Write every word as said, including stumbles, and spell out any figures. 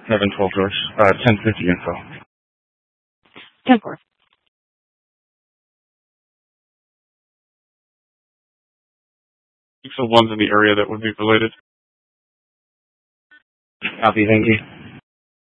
seven twelve George. Uh, ten fifty info. ten four. So one's in the area that would be related. Copy, thank you.